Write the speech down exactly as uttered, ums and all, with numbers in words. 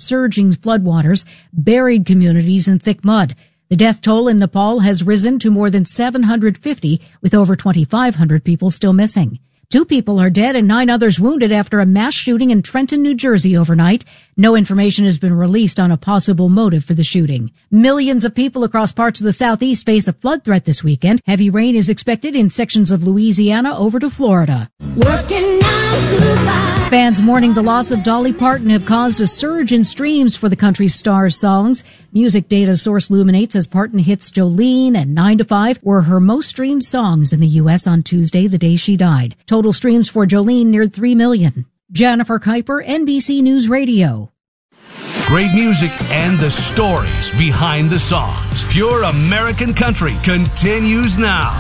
surging floodwaters buried communities in thick mud. The death toll in Nepal has risen to more than seven hundred fifty, with over twenty-five hundred people still missing. Two people are dead and nine others wounded after a mass shooting in Trenton, New Jersey overnight. No information has been released on a possible motive for the shooting. Millions of people across parts of the southeast face a flood threat this weekend. Heavy rain is expected in sections of Louisiana over to Florida. Working nine to five. Fans mourning the loss of Dolly Parton have caused a surge in streams for the country star's songs. Music data source Luminate says Parton hits Jolene and nine to five were her most streamed songs in the U S on Tuesday, the day she died. Total streams for Jolene neared three million. Jennifer Kuiper, N B C News Radio. Great music and the stories behind the songs. Pure American country continues now.